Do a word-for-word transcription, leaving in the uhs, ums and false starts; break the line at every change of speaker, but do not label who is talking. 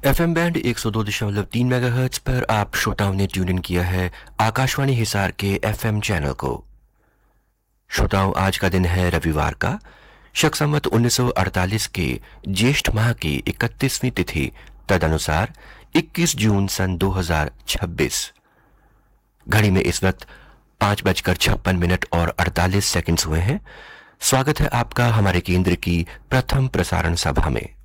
F M band एक सौ दो दशमलव तीन मेगाहर्ट्ज पर आप श्रोताओं ने ट्यून इन किया है आकाशवाणी हिसार के एफ एम चैनल को। श्रोताओं, आज का दिन है रविवार का, शक संवत उन्नीस सौ अड़तालीस के ज्येष्ठ माह की इकतीसवीं तिथि तदनुसार इक्कीस जून सन दो हज़ार छब्बीस। घड़ी में इस वक्त पांच बजकर छप्पन मिनट और अड़तालीस सेकंड्स हुए हैं। स्वागत है आपका हमारे केंद्र की प्रथम प्रसारण सभा में।